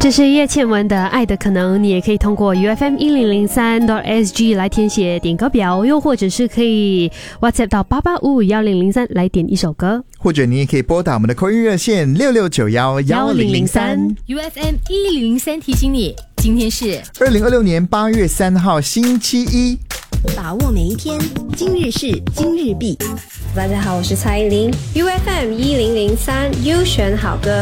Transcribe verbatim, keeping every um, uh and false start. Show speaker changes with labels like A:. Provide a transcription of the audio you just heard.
A: 这是叶倩文的《爱的可能》，你也可以通过 U F M 一零零三 S G 来填写点歌表，又或者是可以 WhatsApp 到八八五五一零零三来点一首歌，
B: 或者你也可以拨打我们的扣音热线六六九一一零零三。
C: U F M 一零零三提醒你，今天是
B: 二零二六年八月三号星期一，
D: 把握每一天，今日事今日毕。
E: 大家好，我是蔡依林 U F M 一零零三优选好歌